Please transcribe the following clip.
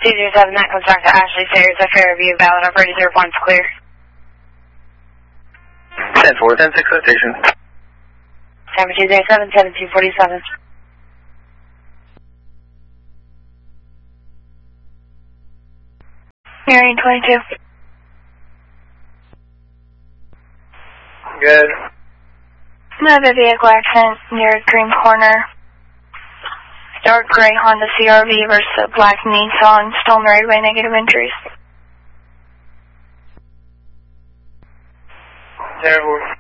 207, that comes back to Ashley Sayers at Fairview, valid operator 01's clear. 10-4, 10-6 rotation. Number 207, 7247. Marion 22. Good. Another vehicle accident near Green Corner. Dark gray Honda CRV versus a black Nissan, stolen right away, negative injuries. 10-4.